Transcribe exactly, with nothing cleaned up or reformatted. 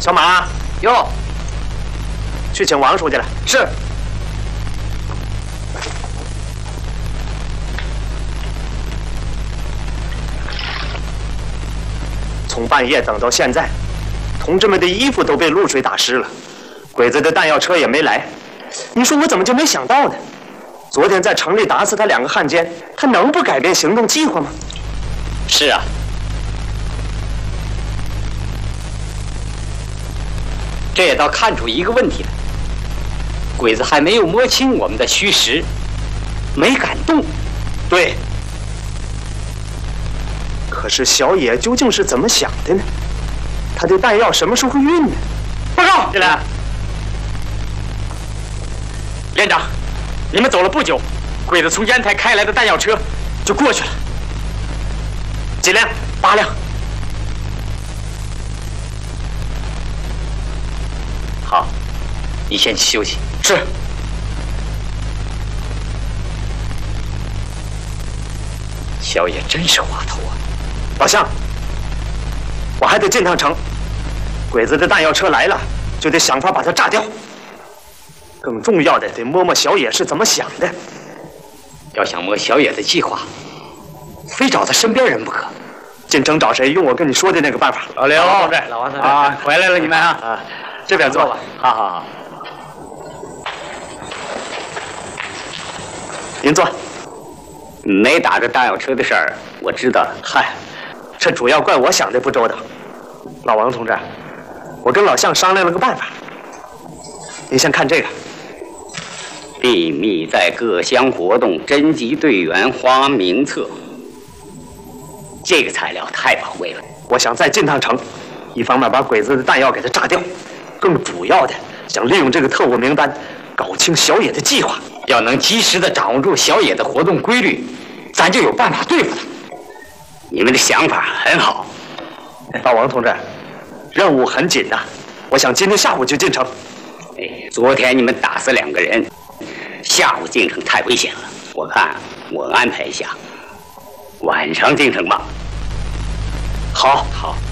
小马， 哟， 去请王书记来。 是。 从半夜等到现在，同志们的衣服都被露水打湿了，鬼子的弹药车也没来。你说我怎么就没想到呢？昨天在城里打死他两个汉奸，他能不改变行动计划吗？ 是啊。这也倒看出一个问题来，鬼子还没有摸清我们的虚实，没敢动。 对。可是小野究竟是怎么想的呢？他的弹药什么时候运呢？ 报告，进来。连长，你们走了不久，鬼子从烟台开来的弹药车就过去了。 几辆？ 八辆。好，你先去休息。是。小野真是滑头啊！ 老乡，我还得进趟城。鬼子的弹药车来了，就得想法把它炸掉。更重要的，得摸摸小野是怎么想的。 要想摸小野的计划，非找他身边人不可。 进城找谁？用我跟你说的那个办法。 老刘， 同志，老王同志啊，回来了，你们啊， 啊，这边坐吧。 好好好。 您坐。 没打着弹药车的事儿，我知道了。 嗨，这主要怪我想的不周到。老王同志，我跟老向商量了个办法。您先看这个。 秘密在各乡活动征集队员花名册。这个材料太宝贵了。 我想再进趟城，一方面把鬼子的弹药给它炸掉，更主要的想利用这个特务名单，搞清小野的计划。 要能及时的掌握住小野的活动规律，咱就有办法对付他。你们的想法很好。 老王同志，任务很紧呐，我想今天下午就进城。 哎，昨天你们打死两个人，下午进城太危险了。我看我安排一下，晚上进城吧。 好， 好。